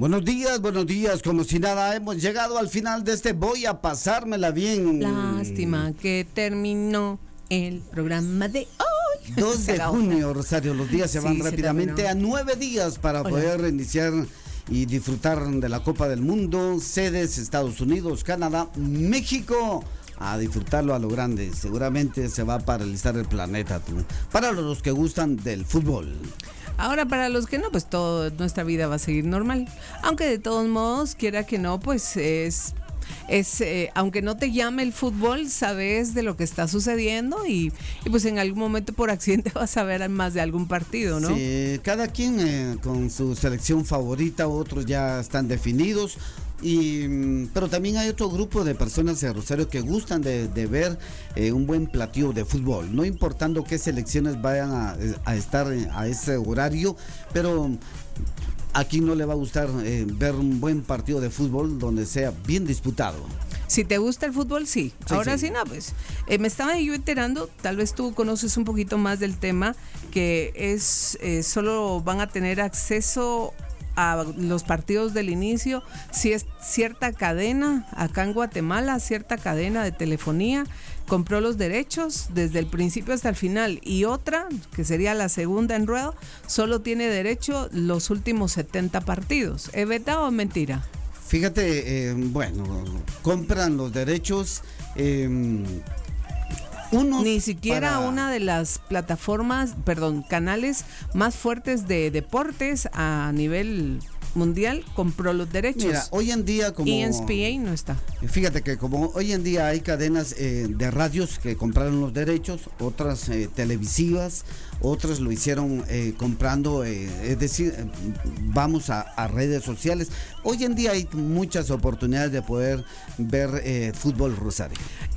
Buenos días, como si nada, hemos llegado al final de este Voy a pasármela bien. Lástima que terminó el programa de hoy. 2 de junio, Rosario, los días se van rápidamente a 9 días para poder iniciar y disfrutar de la Copa del Mundo, sedes Estados Unidos, Canadá, México. A disfrutarlo a lo grande, seguramente se va a paralizar el planeta, para los que gustan del fútbol. Ahora, para los que no, pues toda nuestra vida va a seguir normal. Aunque de todos modos, quiera que no, pues aunque no te llame el fútbol, sabes de lo que está sucediendo y pues en algún momento por accidente vas a ver más de algún partido, ¿no? Sí, cada quien con su selección favorita, otros ya están definidos. Pero también hay otro grupo de personas de Rosario que gustan de ver un buen platillo de fútbol, no importando qué selecciones vayan a estar a ese horario, pero a quien no le va a gustar ver un buen partido de fútbol donde sea bien disputado. Si te gusta el fútbol, sí. Ahora sí, no, pues me estaba yo enterando, tal vez tú conoces un poquito más del tema, que es solo van a tener acceso a los partidos del inicio si es cierta cadena acá en Guatemala, cierta cadena de telefonía compró los derechos desde el principio hasta el final, y otra, que sería la segunda en ruedo, solo tiene derecho los últimos 70 partidos. ¿Es verdad o es mentira? Fíjate, compran los derechos ni siquiera una de las canales más fuertes de deportes a nivel mundial compró los derechos. Mira, hoy en día como ESPN no está. Fíjate que como hoy en día hay cadenas de radios que compraron los derechos, otras televisivas, otras lo hicieron comprando, es decir, vamos a redes sociales. Hoy en día hay muchas oportunidades de poder ver fútbol, Rosario.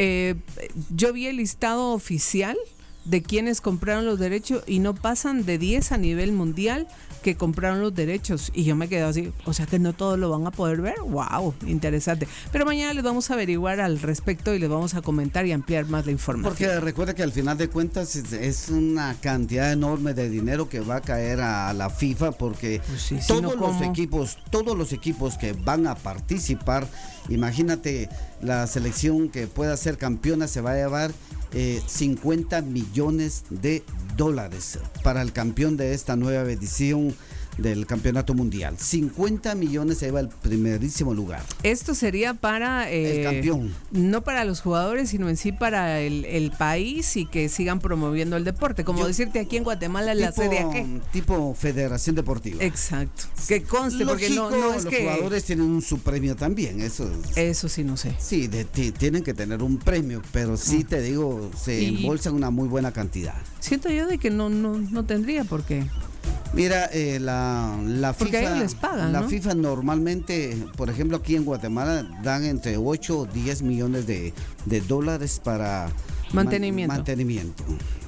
Yo vi el listado oficial de quienes compraron los derechos y no pasan de 10 a nivel mundial que compraron los derechos, y yo me quedé así, o sea que no todos lo van a poder ver. Wow, interesante. Pero mañana les vamos a averiguar al respecto y les vamos a comentar y ampliar más la información. Porque recuerda que al final de cuentas es una cantidad enorme de dinero que va a caer a la FIFA, porque pues todos los equipos que van a participar, imagínate, la selección que pueda ser campeona se va a llevar $50 millones para el campeón de esta nueva edición del campeonato mundial. 50 millones se lleva el primerísimo lugar. Esto sería para el campeón. No para los jugadores, sino en sí para el país, y que sigan promoviendo el deporte. Como decirte, aquí en Guatemala la Serie ¿qué? Tipo Federación Deportiva. Exacto. Que conste, porque no es los que los jugadores tienen su premio también. Eso sí no sé. Sí, tienen que tener un premio, pero sí te digo, se embolsan una muy buena cantidad. Siento yo de que no tendría por qué. Mira, la porque FIFA, a ellos les pagan, la ¿no? FIFA normalmente, por ejemplo, aquí en Guatemala dan entre 8 o 10 millones de dólares para mantenimiento.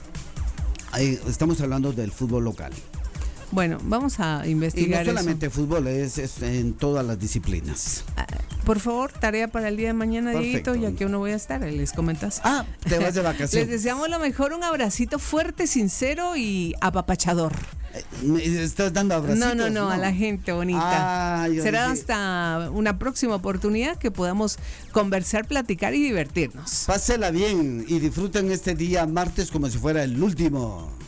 Ahí estamos hablando del fútbol local. Bueno, vamos a investigar. Y no solamente fútbol, es en todas las disciplinas. Por favor, tarea para el día de mañana, Dieguito, ya que uno voy a estar, les comentas. Te vas de vacaciones. Les deseamos lo mejor, un abracito fuerte, sincero y apapachador. ¿Me estás dando abracitos? No, a la gente bonita. Será hasta una próxima oportunidad que podamos conversar, platicar y divertirnos. Pásela bien y disfruten este día martes como si fuera el último.